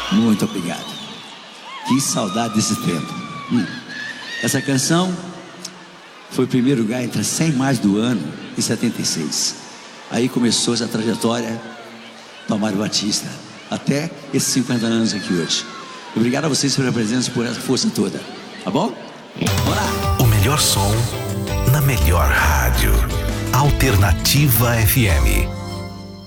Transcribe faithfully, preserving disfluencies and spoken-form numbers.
Muito obrigado. Que saudade desse tempo. Hum. Essa canção foi o primeiro lugar entre as cem mais do ano, em setenta e seis. Aí começou essa trajetória do Mário Batista, até esses cinquenta anos aqui hoje. Obrigado a vocês pela presença, por essa força toda. Tá bom? Bora! O melhor som na melhor rádio. Alternativa F M.